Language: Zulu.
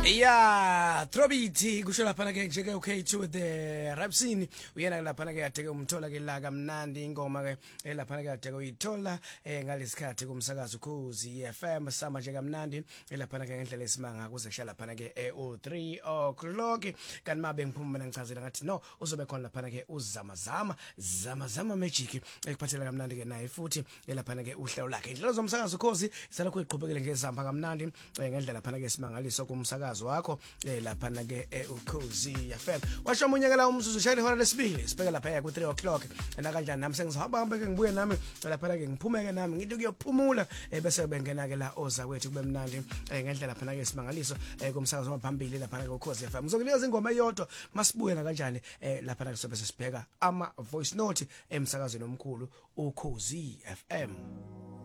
Yeah, Throbiti kusho lapha ke nje ke UK2 the Rapsini uyena lapha ke yadeke umthola ke la kamnandi ingoma ke lapha ke yadeke uyithola ngalesikhathi kumsakazo Ukhozi FM sama nje kamnandi lapha ke ngendlela esimanga kuze kusha lapha ke o3 o'clock kanti mabe ngiphuma mina ngichazela ngathi no uzobe khona lapha ke zama magic ekuphathela kamnandi ke naye futhi lapha ke uhlelo lakhe indlela zomsakazo Ukhozi isalokho iqhubekele ngezamba kamnandi ngendlela lapha ke simangaliso kumsakazo wakho lapha ke Ukhozi FM washo umunyaka la umzuzu shayile hora lesibili sibeka lapha ku 3 o'clock na kanjani nami sengizihamba hamba ke ngibuye nami lapha ke ngiphumeke nami ngithi kuyophumula bese bengena ke la oza kwethu kube mnandi ngendlela lapha ke simangaliso kumsakazo waphambili lapha ke Ukhozi FM ngizokunikeza ingoma eyodwa masibuye na kanjani lapha ke sobe sibheka ama voice note emsakazweni omkhulu Ukhozi FM.